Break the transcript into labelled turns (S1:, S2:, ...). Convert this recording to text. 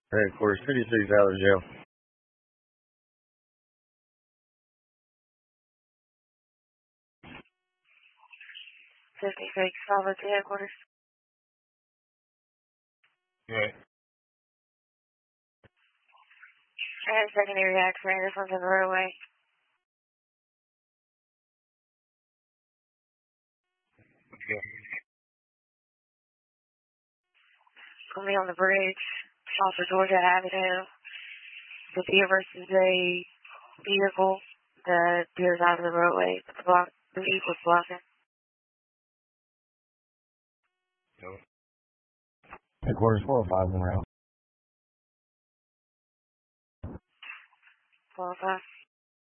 S1: Headquarters 56 out of jail.
S2: 56, follow to headquarters.
S1: Yeah.
S2: I had a secondary accident. This one's in the roadway.
S1: Okay.
S2: Gonna be on the bridge off of Georgia Avenue. The deer versus a vehicle. The deer's out of the roadway. The vehicle's blocking.
S1: No. Headquarters 405 on route.
S2: 405.